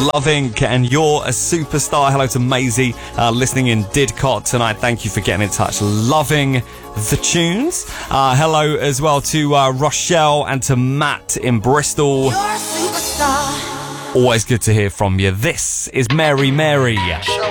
loving, and you're a superstar. Hello to Maisie, listening in Didcot tonight. Thank you for getting in touch. Loving the tunes. Hello as well to Rochelle and to Matt in Bristol. You're a superstar. Always good to hear from you. This is Mary Mary.